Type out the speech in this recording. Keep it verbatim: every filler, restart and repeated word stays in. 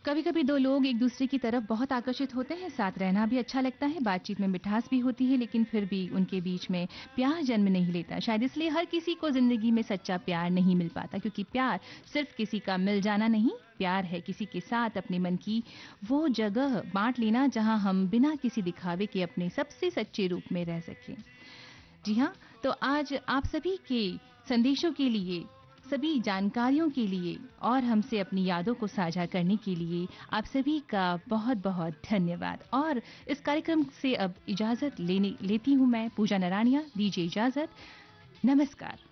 कभी कभी दो लोग एक दूसरे की तरफ बहुत आकर्षित होते हैं, साथ रहना भी अच्छा लगता है, बातचीत में मिठास भी होती है, लेकिन फिर भी उनके बीच में प्यार जन्म नहीं लेता। शायद इसलिए हर किसी को जिंदगी में सच्चा प्यार नहीं मिल पाता, क्योंकि प्यार सिर्फ किसी का मिल जाना नहीं, प्यार है किसी के साथ अपने मन की वो जगह बांट लेना जहां हम बिना किसी दिखावे के अपने सबसे सच्चे रूप में रह सकें। जी हाँ, तो आज आप सभी के संदेशों के लिए, सभी जानकारियों के लिए और हमसे अपनी यादों को साझा करने के लिए आप सभी का बहुत बहुत धन्यवाद। और इस कार्यक्रम से अब इजाजत लेने लेती हूं मैं, पूजा नरानिया। दीजिए इजाजत। नमस्कार।